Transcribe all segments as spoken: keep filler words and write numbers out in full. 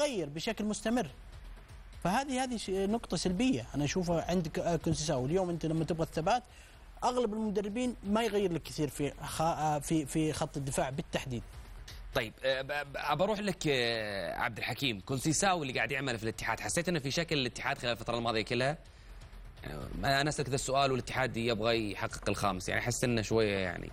يغير بشكل مستمر. فهذه هذه نقطة سلبية أنا أشوفها عند كونسيساو. اليوم أنت لما تبغى الثبات أغلب المدربين ما يغير لك كثير في في في خط الدفاع بالتحديد. طيب بروح لك عبد الحكيم، كونسيساو اللي قاعد يعمل في الاتحاد، حسيت انه في شكل الاتحاد خلال الفتره الماضيه كلها؟ انا اسالك ذا السؤال والاتحاد يبغى يحقق الخامس، يعني احس انه شويه يعني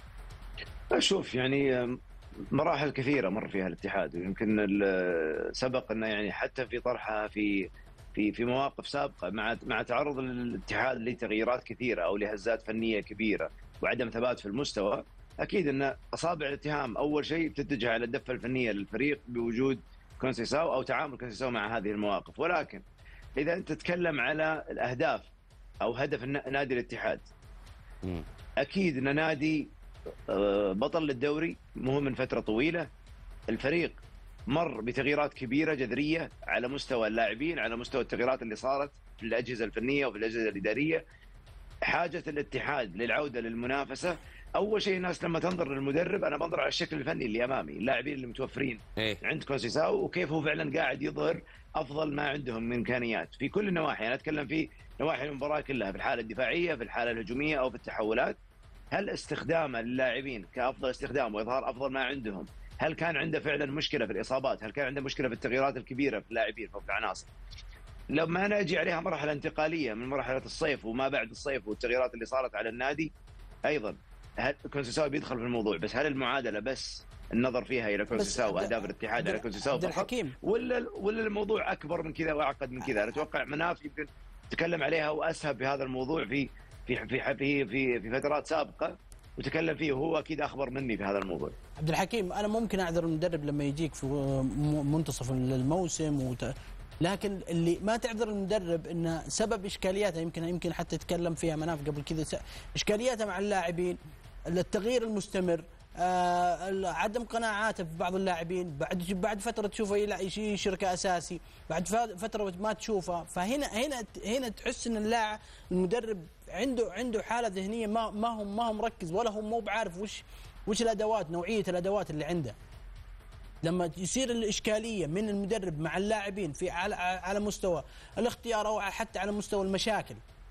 اشوف يعني مراحل كثيره مر فيها الاتحاد، ويمكن سبق انه يعني حتى في طرحها في في في مواقف سابقه مع مع تعرض الاتحاد لتغييرات كثيره او لهزات فنيه كبيره وعدم ثبات في المستوى. اكيد ان اصابع الاتهام اول شيء بتتجه على الدفه الفنيه للفريق بوجود كونسيساو او تعامل كونسيساو مع هذه المواقف. ولكن اذا انت تتكلم على الاهداف او هدف نادي الاتحاد، اكيد ان نادي بطل للدوري مهم من فتره طويله. الفريق مر بتغييرات كبيره جذريه على مستوى اللاعبين، على مستوى التغييرات اللي صارت في الاجهزه الفنيه وفي الاجهزه الاداريه. حاجه الاتحاد للعوده للمنافسه، اول شيء الناس لما تنظر للمدرب انا بنظر على الشكل الفني اللي امامي، اللاعبين اللي متوفرين إيه؟ عند كونسيساو، وكيف هو فعلا قاعد يظهر افضل ما عندهم من امكانيات في كل النواحي. انا اتكلم في نواحي المباراه كلها، في الحاله الدفاعيه، في الحاله الهجوميه، او في التحولات. هل استخدامه للاعبين كافضل استخدام واظهار افضل ما عندهم؟ هل كان عنده فعلا مشكله في الاصابات؟ هل كان عنده مشكله في التغييرات الكبيره في اللاعبين وفي العناصر؟ لما انا اجي عليها مرحله انتقاليه من مرحله الصيف وما بعد الصيف والتغييرات اللي صارت على النادي، ايضا هل كونسيساو بيدخل في الموضوع؟ بس هل المعادله بس النظر فيها الى كونسيساو واهداف الاتحاد على كونسيساو فقط، ولا ولا الموضوع اكبر من كذا واعقد من كذا؟ انا اتوقع مناف يمكن تكلم عليها واسهب بهذا الموضوع في في في في في, في فترات سابقه وتكلم فيه، وهو اكيد اخبر مني في هذا الموضوع. عبد الحكيم، انا ممكن اعذر المدرب لما يجيك في منتصف الموسم وت... لكن اللي ما تعذر المدرب انه سبب اشكالياته، يمكن يمكن حتى تكلم فيها مناف قبل كذا، اشكالياته مع اللاعبين، التغيير المستمر، آه، عدم قناعاته في بعض اللاعبين، بعد بعد فتره تشوفه يشارك اساسي، بعد فتره ما تشوفه. فهنا هنا هنا تحس ان اللاعب المدرب عنده عنده حاله ذهنيه ما ما هو ما هو مركز، ولا هو مو بعارف وش وش الادوات، نوعيه الادوات اللي عنده. لما يصير الاشكاليه من المدرب مع اللاعبين في على على مستوى الاختيار او حتى على مستوى المشاكل.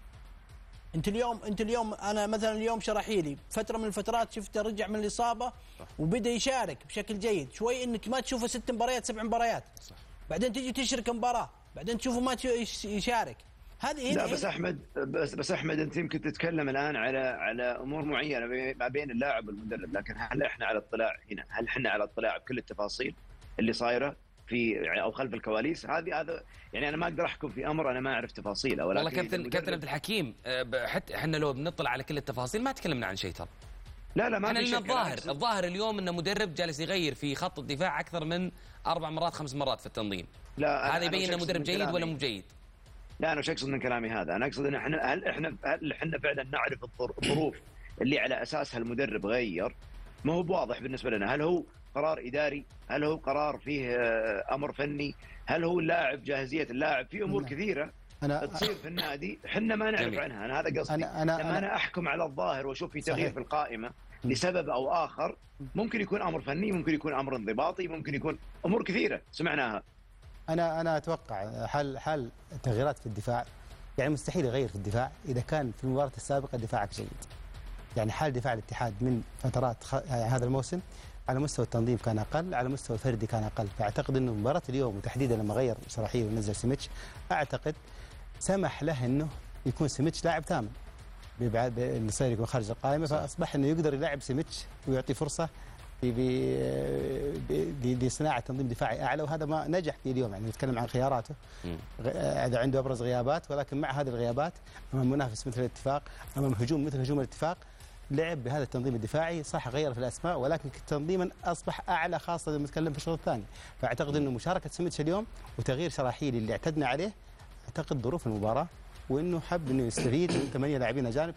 انت اليوم انت اليوم انا مثلا اليوم شراحيلي فتره من الفترات شفته رجع من الاصابه وبدا يشارك بشكل جيد، شوي انك ما تشوفه ست مباريات سبع مباريات صح. بعدين تيجي تشرك مباراه، بعدين تشوفه ما يشارك. هذه لا بس احمد بس بس احمد انت يمكن تتكلم الان على على امور معينه ما بين اللاعب والمدرب، لكن هل احنا على اطلاع هنا؟ هل احنا على اطلاع بكل التفاصيل اللي صايره في يعني او خلف الكواليس؟ هذه هذا يعني انا ما اقدر احكم في امر انا ما اعرف تفاصيله. والله كابتن كابتن عبد الحكيم، حتى احنا لو بنطلع على كل التفاصيل ما تكلمنا عن شيء ترى. لا لا ما في شيء. الظاهر الظاهر اليوم ان مدرب جالس يغير في خط الدفاع اكثر من اربع مرات خمس مرات في التنظيم. لا هذا يبين انه مدرب جيد ولا مو جيد؟ لا انا مش اقصد من كلامي هذا، انا اقصد ان احنا هل احنا هل احنا فعلا نعرف الظروف اللي على اساسها المدرب غير؟ ما هو بواضح بالنسبه لنا. هل هو قرار اداري؟ هل هو قرار فيه امر فني؟ هل هو اللاعب جاهزيه اللاعب؟ في امور كثيره أنا تصير في النادي احنا ما نعرف جميل. عنها. انا هذا قصدي. أنا أنا لما انا احكم على الظاهر واشوف في تغيير في القائمه لسبب او اخر، ممكن يكون امر فني، ممكن يكون امر انضباطي، ممكن يكون امور كثيره سمعناها. انا انا اتوقع حل حل تغييرات في الدفاع، يعني مستحيل يغير في الدفاع اذا كان في المباراه السابقه دفاعك جيد. يعني حال دفاع الاتحاد من فترات خ... هذا الموسم على مستوى التنظيم كان اقل، على مستوى الفردي كان اقل. فاعتقد انه مباراه اليوم وتحديدا لما غير شراحيل ونزل سيميتش، اعتقد سمح له انه يكون سيميتش لاعب ثامن ببعد اللي صار يكون خارج القائمه، فاصبح انه يقدر يلاعب سيميتش ويعطي فرصه بصناعه تنظيم دفاعي اعلى، وهذا ما نجح فيه اليوم. يعني نتكلم عن خياراته اذا عنده ابرز غيابات، ولكن مع هذه الغيابات امام منافس مثل الاتفاق، امام هجوم مثل هجوم الاتفاق، لعب بهذا التنظيم الدفاعي. صح غير في الاسماء ولكن تنظيما اصبح اعلى، خاصه لما نتكلم في الشوط الثاني. فاعتقد انه مشاركه سيميتش اليوم وتغيير شراحيلي اللي اعتدنا عليه، اعتقد ظروف المباراه وانه حب انه يستفيد من ثمانيه لاعبين اجانب